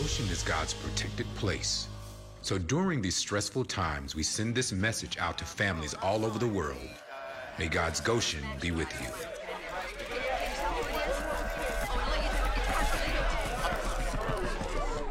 Goshen is God's protected place. So during these stressful times, we send this message out to families all over the world. May God's Goshen be with you.